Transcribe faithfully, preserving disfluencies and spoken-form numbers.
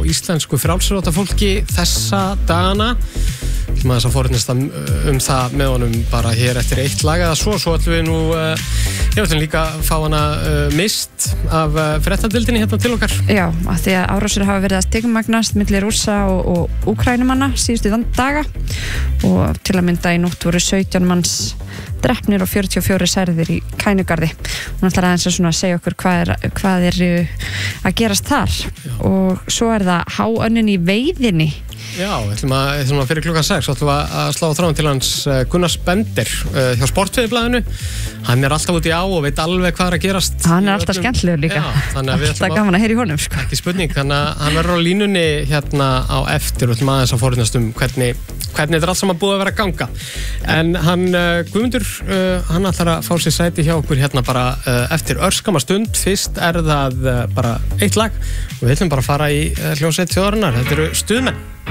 íslensku frjálsíþróttafólki þessa dagana. Maður þess að fórnist um það með honum bara hér eftir eitt lag eða svo, svo ætlum við nú uh, ég ætlum líka að fá hana uh, mist af uh, fréttadildinni hérna til okkar. Já, af því að árásir hafa verið að stigmagnast milli Rússa og, og Úkraínumanna síðustu þann daga og til að mynda í nótt voru sautján manns drepnir og fjörutíu og fjórir særðir í Kænugarði. Hún ætlar aðeins að svona segja okkur hvað er, hvað er að gerast þar. Já. Og svo er það háönnin í veiðinni. Já, við ætlum að, við ætlum að fyrir klukkan sex ætlum að slá þráðan til hans Gunnars Bender uh, hjá Sportfræðiblaðinu. Hann er alltaf út í á og veit alveg hvað er að gerast. Hann er alltaf skemmtilegur líka. Já, þannig að við alltaf gaman að heyra í honum, sko. Ekki spurning, þannig að hann verður á línunni hérna á eftir og ætlum aðeins að forðast um hvernig, hvernig þetta er allt saman búið að vera að ganga. En hann, uh, Guðmundur, uh, hann ætlar að fá sér sæti hjá okkur hérna bara uh, eftir örskama stund. Fyrst er það uh, bara eitt lag og við ætlum bara að fara í uh, hljómsveit þjóðarinnar. Þetta eru Stuðmenn.